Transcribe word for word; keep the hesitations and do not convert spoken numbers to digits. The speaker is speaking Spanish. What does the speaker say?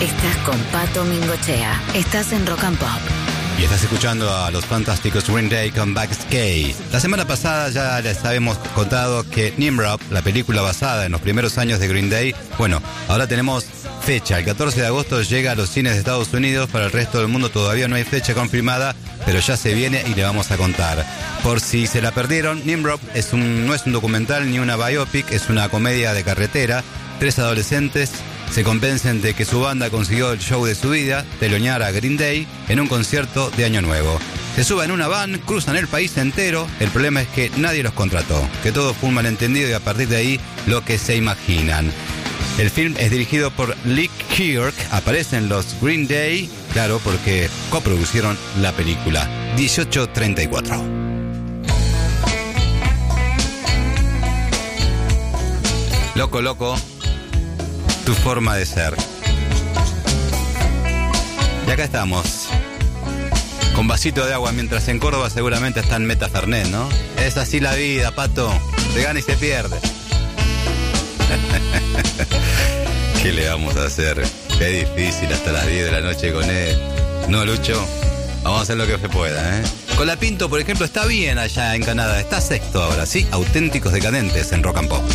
Estás con Pato Mingochea. Estás en Rock and Pop. Y estás escuchando a los fantásticos Green Day con Backstage. La semana pasada ya les habíamos contado que Nimrod, la película basada en los primeros años de Green Day, bueno, ahora tenemos fecha. El catorce de agosto llega a los cines de Estados Unidos. Para el resto del mundo todavía no hay fecha confirmada, pero ya se viene y le vamos a contar. Por si se la perdieron, Nimrod es un, no es un documental ni una biopic, es una comedia de carretera. Tres adolescentes se convencen de que su banda consiguió el show de su vida, telonear a Green Day en un concierto de Año Nuevo. Se suben en una van, cruzan el país entero. El problema es que nadie los contrató, que todo fue un malentendido y a partir de ahí lo que se imaginan. El film es dirigido por Lee Kirk. Aparecen los Green Day, claro, porque coproducieron la película. dieciocho treinta y cuatro. Loco, loco, tu forma de ser. Y acá estamos, con vasito de agua, mientras en Córdoba seguramente está en Meta Fernet, ¿no? Es así la vida, Pato. Se gana y se pierde. ¿Qué le vamos a hacer? Qué difícil hasta las diez de la noche con él. ¿No, Lucho? Vamos a hacer lo que se pueda, ¿eh? Colapinto, por ejemplo, está bien allá en Canadá. Está sexto ahora, ¿sí? Auténticos decadentes en Rock and Pop.